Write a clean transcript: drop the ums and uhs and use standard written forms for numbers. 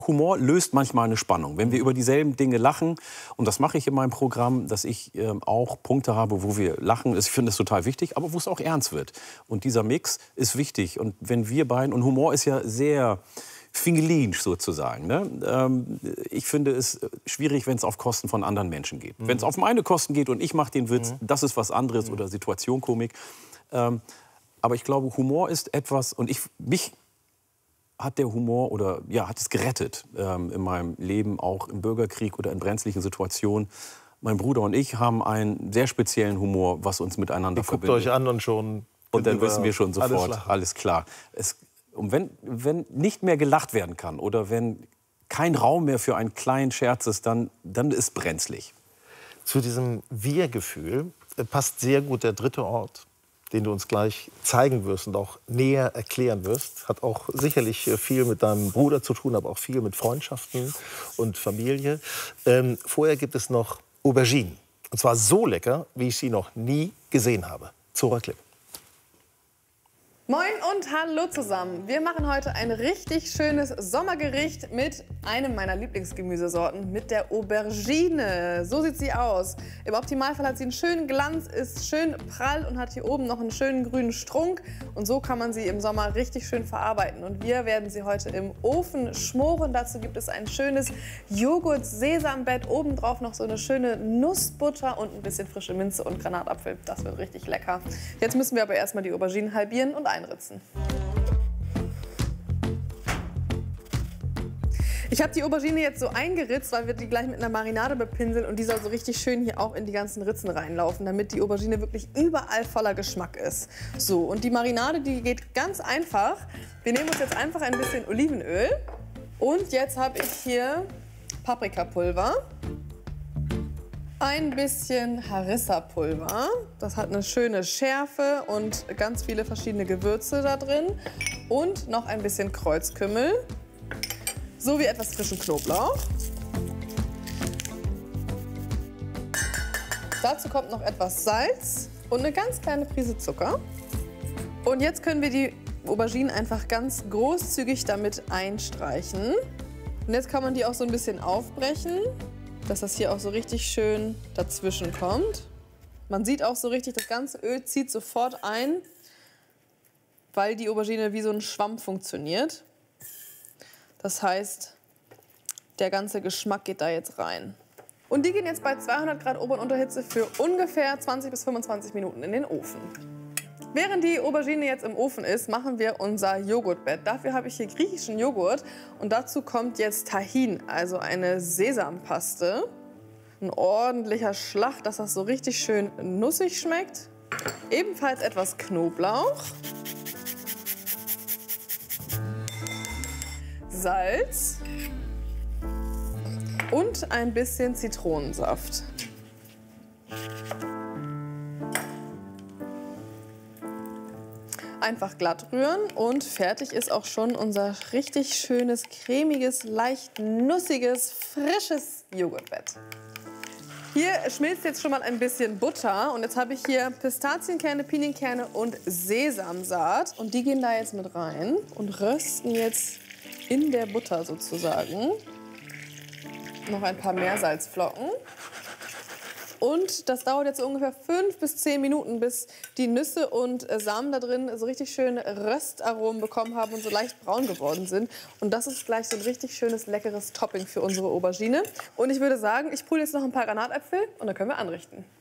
Humor löst manchmal eine Spannung. Wenn wir über dieselben Dinge lachen, und das mache ich in meinem Programm, dass ich auch Punkte habe, wo wir lachen, ich finde es total wichtig, aber wo es auch ernst wird. Und dieser Mix ist wichtig. Und wenn wir beiden, und Humor ist ja sehr fingelinsch sozusagen, ne? Ich finde es schwierig, wenn es auf Kosten von anderen Menschen geht. Wenn es auf meine Kosten geht und ich mache den Witz, das ist was anderes, oder Situationkomik. Aber ich glaube, Humor ist etwas, und mich hat der Humor hat es gerettet in meinem Leben, auch im Bürgerkrieg oder in brenzlichen Situationen. Mein Bruder und ich haben einen sehr speziellen Humor, was uns miteinander verbindet. Guckt euch an und schon... Und dann wissen wir schon sofort, alles klar. Und wenn nicht mehr gelacht werden kann oder wenn kein Raum mehr für einen kleinen Scherz ist, dann ist es brenzlig. Zu diesem Wir-Gefühl passt sehr gut der dritte Ort, den du uns gleich zeigen wirst und auch näher erklären wirst. Hat auch sicherlich viel mit deinem Bruder zu tun, aber auch viel mit Freundschaften und Familie. Vorher gibt es noch Auberginen. Und zwar so lecker, wie ich sie noch nie gesehen habe. Zora Klipp. Moin und hallo zusammen. Wir machen heute ein richtig schönes Sommergericht mit einem meiner Lieblingsgemüsesorten, mit der Aubergine. So sieht sie aus. Im Optimalfall hat sie einen schönen Glanz, ist schön prall und hat hier oben noch einen schönen grünen Strunk. Und so kann man sie im Sommer richtig schön verarbeiten. Und wir werden sie heute im Ofen schmoren. Dazu gibt es ein schönes Joghurt-Sesambett, obendrauf noch so eine schöne Nussbutter und ein bisschen frische Minze und Granatapfel. Das wird richtig lecker. Jetzt müssen wir aber erstmal die Auberginen halbieren und einritzen. Ich habe die Aubergine jetzt so eingeritzt, weil wir die gleich mit einer Marinade bepinseln und die soll so richtig schön hier auch in die ganzen Ritzen reinlaufen, damit die Aubergine wirklich überall voller Geschmack ist. So, und die Marinade, die geht ganz einfach. Wir nehmen uns jetzt einfach ein bisschen Olivenöl und jetzt habe ich hier Paprikapulver. Ein bisschen Harissa-Pulver. Das hat eine schöne Schärfe und ganz viele verschiedene Gewürze da drin. Und noch ein bisschen Kreuzkümmel. Sowie etwas frischen Knoblauch. Dazu kommt noch etwas Salz und eine ganz kleine Prise Zucker. Und jetzt können wir die Auberginen einfach ganz großzügig damit einstreichen. Und jetzt kann man die auch so ein bisschen aufbrechen, dass das hier auch so richtig schön dazwischen kommt. Man sieht auch so richtig, das ganze Öl zieht sofort ein, weil die Aubergine wie so ein Schwamm funktioniert. Das heißt, der ganze Geschmack geht da jetzt rein. Und die gehen jetzt bei 200 Grad Ober- und Unterhitze für ungefähr 20 bis 25 Minuten in den Ofen. Während die Aubergine jetzt im Ofen ist, machen wir unser Joghurtbett. Dafür habe ich hier griechischen Joghurt und dazu kommt jetzt Tahin, also eine Sesampaste. Ein ordentlicher Schlag, dass das so richtig schön nussig schmeckt. Ebenfalls etwas Knoblauch. Salz. Und ein bisschen Zitronensaft. Einfach glatt rühren und fertig ist auch schon unser richtig schönes, cremiges, leicht nussiges, frisches Joghurtbett. Hier schmilzt jetzt schon mal ein bisschen Butter und jetzt habe ich hier Pistazienkerne, Pinienkerne und Sesamsaat und die gehen da jetzt mit rein und rösten jetzt in der Butter sozusagen. Noch ein paar Meersalzflocken. Und das dauert jetzt so ungefähr 5 bis 10 Minuten, bis die Nüsse und Samen da drin so richtig schön Röstaromen bekommen haben und so leicht braun geworden sind. Und das ist gleich so ein richtig schönes, leckeres Topping für unsere Aubergine. Und ich würde sagen, ich pule jetzt noch ein paar Granatäpfel und dann können wir anrichten.